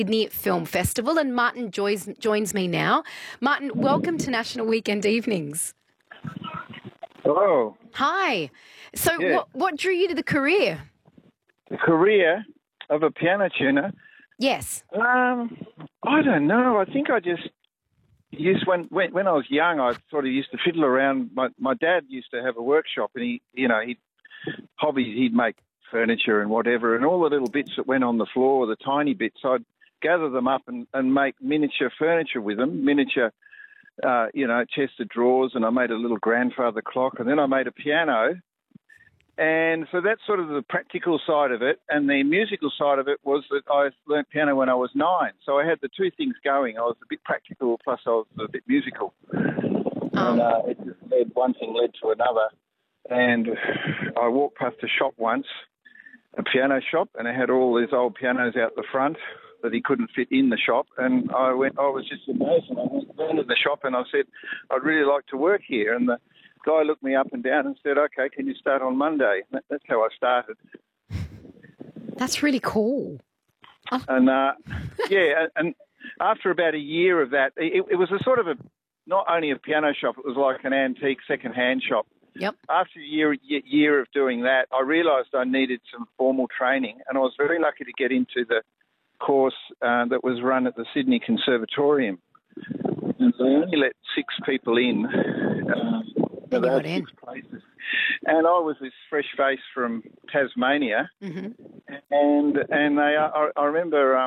Sydney Film Festival, and Martin joins me now. Martin, welcome to National Weekend Evenings. Hello. Hi. So Yeah. what drew you to the career? The career of a piano tuner? Yes. I don't know. I think I just when I was young, I sort of used to fiddle around. My dad used to have a workshop, and he'd make furniture and whatever, and all the little bits that went on the floor, the tiny bits, I'd gather them up and make miniature furniture with them, miniature, chest of drawers, and I made a little grandfather clock, and then I made a piano. And so that's sort of the practical side of it. And the musical side of it was that I learnt piano when I was 9. So I had the two things going. I was a bit practical, plus I was a bit musical. And it just one thing led to another. And I walked past a shop once, a piano shop, and it had all these old pianos out the front that he couldn't fit in the shop. And I was just amazed. And I went down to the shop and I said, I'd really like to work here. And the guy looked me up and down and said, okay, can you start on Monday? That's how I started. That's really cool. And, and after about a year of that, it was a sort of not only a piano shop, it was like an antique second-hand shop. Yep. After a year of doing that, I realised I needed some formal training, and I was very lucky to get into the course that was run at the Sydney Conservatorium. And they only let 6 people in. They had 6 places. And I was this fresh face from Tasmania. Mm-hmm. And I remember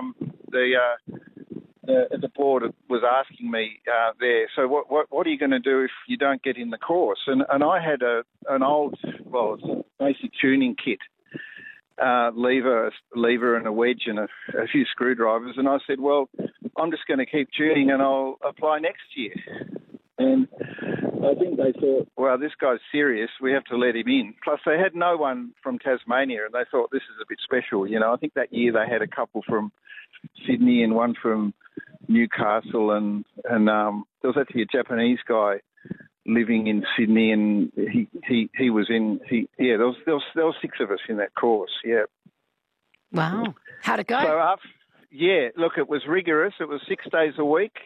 the board was asking me there, so what are you going to do if you don't get in the course? And I had an old, it's a basic tuning kit, lever and a wedge and a few screwdrivers. And I said, well, I'm just going to keep tuning and I'll apply next year. And I think they thought, well, this guy's serious. We have to let him in. Plus, they had no one from Tasmania, and they thought this is a bit special. You know, I think that year they had a couple from Sydney and one from Newcastle, and there was actually a Japanese guy living in Sydney, and he was in. There was 6 of us in that course. Yeah. Wow. How'd it go? So look, it was rigorous. It was 6 days a week.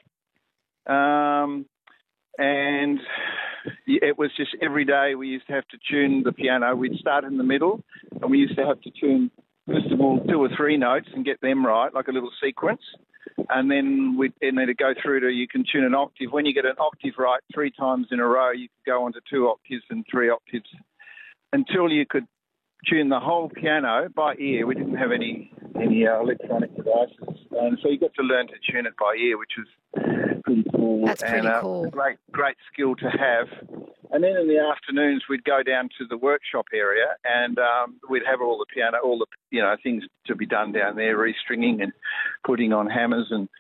And it was just every day we used to have to tune the piano. We'd start in the middle, and we used to have to tune, first of all, 2 or 3 notes and get them right, like a little sequence. And then it'd go through to, you can tune an octave. When you get an octave right 3 times in a row, you could go on to 2 octaves and 3 octaves until you could tune the whole piano by ear. We didn't have any electronic devices. And so you got to learn to tune it by ear, which was pretty cool. That's pretty cool. Great skill to have. And then in the afternoons, we'd go down to the workshop area, and we'd have all the piano, things to be done down there, restringing and putting on hammers, and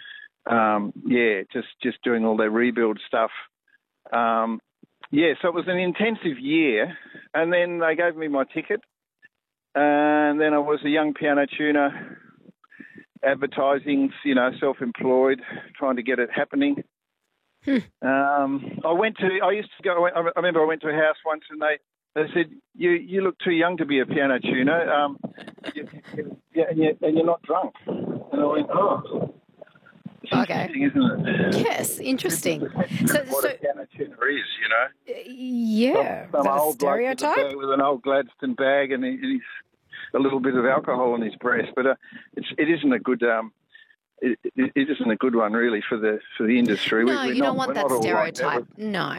just doing all their rebuild stuff. So it was an intensive year, and then they gave me my ticket, and then I was a young piano tuner, advertising, self-employed, trying to get it happening. I remember I went to a house once, and they said, you look too young to be a piano tuner, and you're not drunk. And I went, oh. It's interesting, isn't it? Yes, interesting. So a piano tuner is, Yeah. Some old stereotype? bloke with an old Gladstone bag, and he's a little bit of alcohol on his breast, but it isn't a good it isn't a good one really for the industry. No, you don't want that stereotype. No.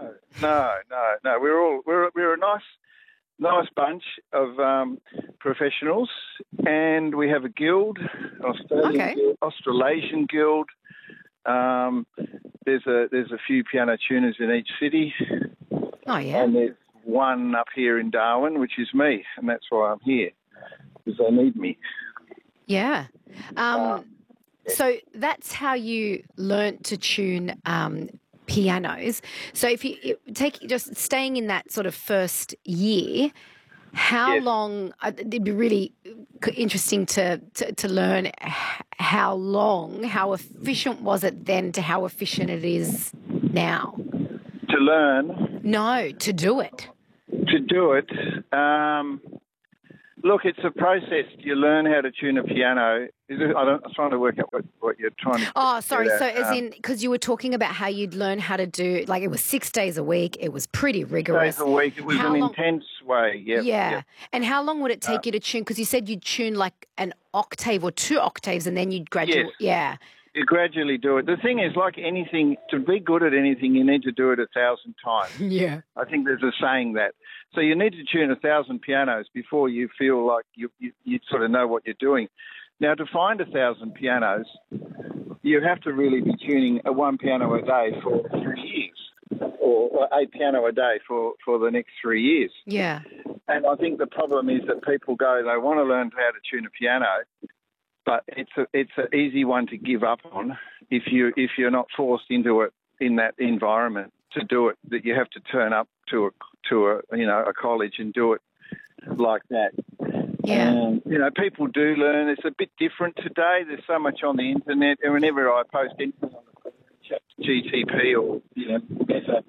We're a nice bunch of professionals, and we have a guild, Australasian guild. There's a few piano tuners in each city. Oh yeah. And there's one up here in Darwin, which is me, and that's why I'm here, because they need me. Yeah. So that's how you learnt to tune pianos. So if you just staying in that sort of first year, how long? It'd be really interesting to learn how efficient was it then to how efficient it is now. To learn? No, to do it. To do it. Look, it's a process. You learn how to tune a piano. I'm trying to work out what you're trying to. Oh, sorry. get at. So, as in, because you were talking about how you'd learn how to do, like, it was 6 days a week. It was pretty rigorous. 6 days a week. It was How an long? intense way. Yep, Yeah. Yep. And how long would it take you to tune? Because you said you'd tune like an octave or 2 octaves, and then you'd graduate. Yes. Yeah. You gradually do it. The thing is, like anything, to be good at anything, you need to do it 1,000 times. Yeah. I think there's a saying that. So you need to tune 1,000 pianos before you feel like you sort of know what you're doing. Now, to find 1,000 pianos, you have to really be tuning one piano a day for 3 years, or a piano a day for the next 3 years. Yeah. And I think the problem is that people go, they want to learn how to tune a piano, but it's an easy one to give up on if you're not forced into it in that environment to do it. That you have to turn up to a college and do it like that. Yeah. People do learn. It's a bit different today. There's so much on the internet, and whenever I post anything on the GTP or Meta,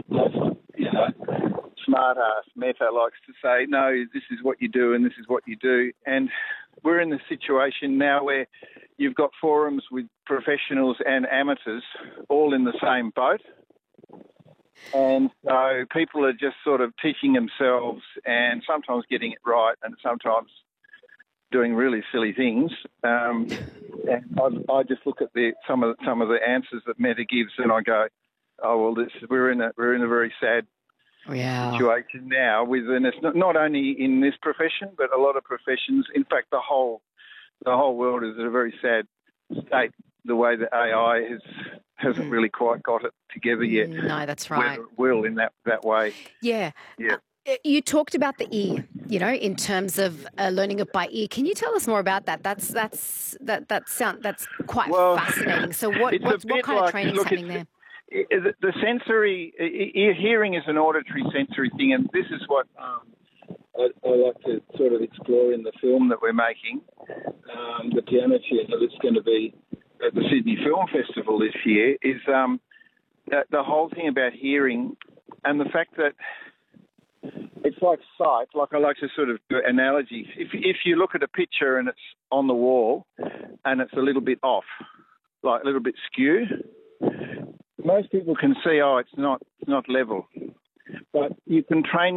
smart ass Meta likes to say, no, this is what you do and this is what you do. And we're in the situation now where you've got forums with professionals and amateurs all in the same boat. And so people are just sort of teaching themselves and sometimes getting it right and sometimes doing really silly things. And I just look at some of the answers that Meta gives and I go, oh, well, we're in a very sad situation now. And it's not only in this profession, but a lot of professions. In fact, the whole world is in a very sad state. The way that AI hasn't really quite got it together yet. No, that's right. Whether it will in that way. Yeah. Yeah. You talked about the ear, in terms of learning it by ear. Can you tell us more about that? That's quite fascinating. So what kind of training is happening there? The sensory hearing is an auditory sensory thing, and this is what I like to sort of explore in the film that we're making, the piano tune that's going to be at the Sydney Film Festival this year, is the whole thing about hearing and the fact that it's like sight. Like I like to sort of do analogies. If you look at a picture and it's on the wall and it's a little bit off, like a little bit skew, most people can see, it's not level. But you can train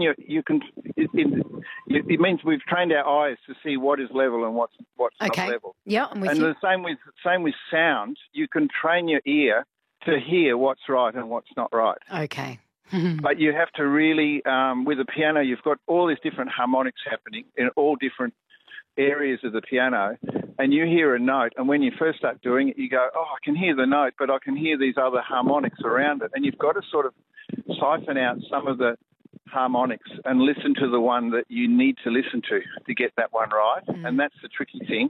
it means we've trained our eyes to see what is level and what's not level. Yeah, I'm with you. And the same with sound. You can train your ear to hear what's right and what's not right. Okay. But you have to really, with a piano, you've got all these different harmonics happening in all different areas of the piano, and you hear a note, and when you first start doing it, you go, I can hear the note, but I can hear these other harmonics around it. And you've got to sort of siphon out some of the harmonics and listen to the one that you need to listen to get that one right. And that's the tricky thing.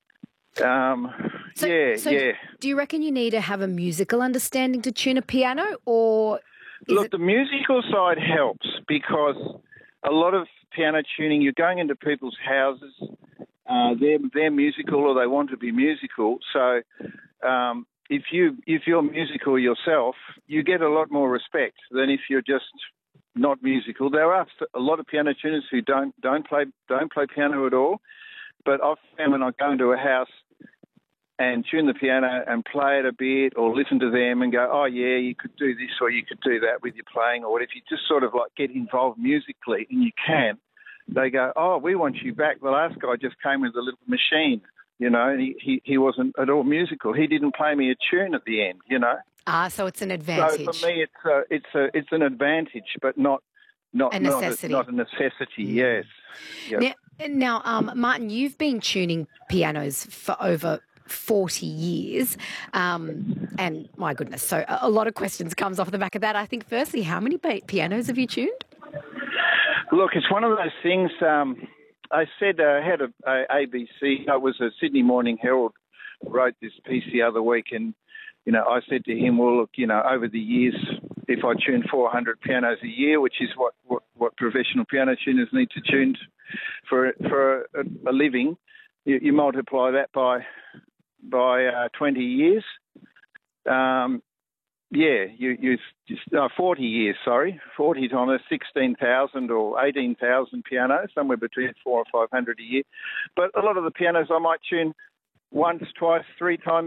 So do you reckon you need to have a musical understanding to tune a piano, or Look, the musical side helps because a lot of piano tuning, you're going into people's houses, they're musical or they want to be musical. So if you're musical yourself, you get a lot more respect than if you're just not musical. There are a lot of piano tuners who don't play piano at all, but I've found when I go into a house and tune the piano and play it a bit or listen to them and go, oh, yeah, you could do this or you could do that with your playing, or what if you just sort of like get involved musically, and you can, they go, oh, we want you back. The last guy just came with a little machine, and he wasn't at all musical. He didn't play me a tune at the end, so it's an advantage. So for me, it's an advantage, but not a necessity. Not a necessity, yes. Yep. Now, Martin, you've been tuning pianos for over 40 years. And my goodness, so a lot of questions comes off the back of that. I think firstly, how many pianos have you tuned? Look, it's one of those things. I said I had a ABC. It was a Sydney Morning Herald wrote this piece the other week, and I said to him, well, look, over the years, if I tune 400 pianos a year, which is what professional piano tuners need to tune for a living, you multiply that by 20 years. you 40 years, sorry. 40 on a 16,000 or 18,000 piano, somewhere between 400 or 500 a year. But a lot of the pianos I might tune once, twice, three times